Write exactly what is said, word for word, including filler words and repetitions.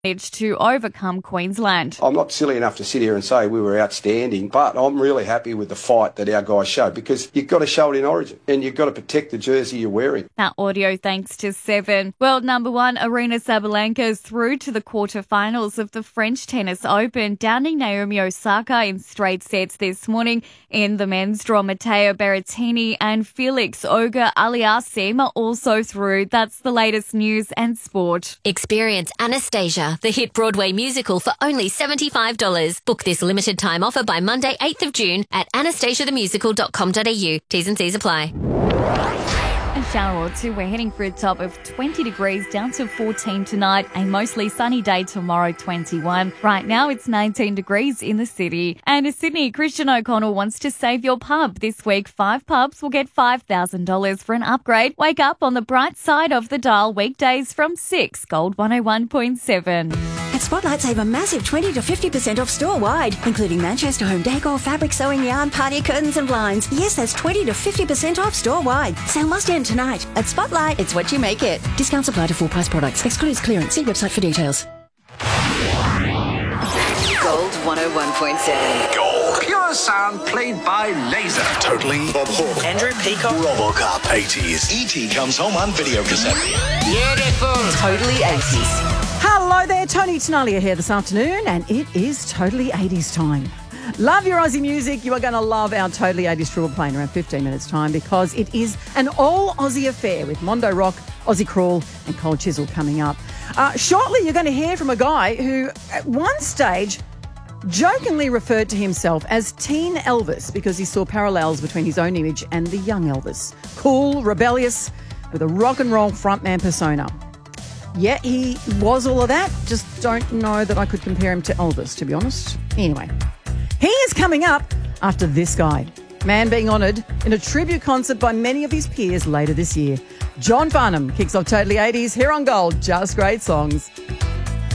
managed to overcome Queensland. I'm not silly enough to sit here and say we were outstanding, but I'm really happy with the fight that our guys showed, because you've got to show it in Origin and you've got to protect the jersey you're wearing. That audio thanks to Seven. World number one Aryna Sabalenka is through to the quarterfinals of the French Tennis Open, downing Naomi Osaka in straight sets this morning. In the men's draw, Matteo Berrettini and Felix Auger-Aliassime are also through. That's the latest news and sport. Experience Anastasia, the hit Broadway musical, for only seventy-five dollars. Book this limited time offer by Monday, eighth of June at anastasia the musical dot com dot a u. T's and C's apply. A shower or two. We're heading for a top of twenty degrees, down to fourteen tonight. A mostly sunny day tomorrow, twenty-one. Right now, it's nineteen degrees in the city. And in Sydney, Christian O'Connell wants to save your pub. This week, five pubs will get five thousand dollars for an upgrade. Wake up on the bright side of the dial weekdays from six. Gold one oh one point seven. At Spotlight, save a massive twenty to fifty percent off store-wide, including Manchester home decor, fabric, sewing yarn, party curtains and blinds. Yes, that's twenty to fifty percent off store-wide. Sale must end tonight. At Spotlight, it's what you make it. Discounts apply to full-price products. Excludes clearance. See website for details. Gold one oh one point seven. Gold. Pure sound played by laser. Totally. Bob Hawke. Andrew Peacock. Robocop eighties. E T comes home on video cassette. Beautiful. Totally eighties. Hello there, Tony Tenalia here this afternoon, and it is Totally eighties time. Love your Aussie music. You are going to love our Totally eighties Triple Play in around fifteen minutes time, because it is an all-Aussie affair with Mondo Rock, Aussie Crawl and Cold Chisel coming up. Uh, shortly, you're going to hear from a guy who, at one stage, jokingly referred to himself as Teen Elvis because he saw parallels between his own image and the young Elvis. Cool, rebellious, with a rock and roll frontman persona. Yeah, he was all of that. Just don't know that I could compare him to Elvis, to be honest. Anyway, he is coming up after this guy. Man being honoured in a tribute concert by many of his peers later this year. John Farnham kicks off Totally eighties here on Gold. Just great songs.